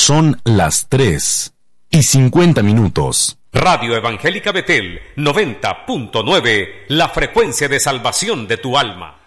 Son las 3:50. Radio Evangélica Betel 90.9, la frecuencia de salvación de tu alma.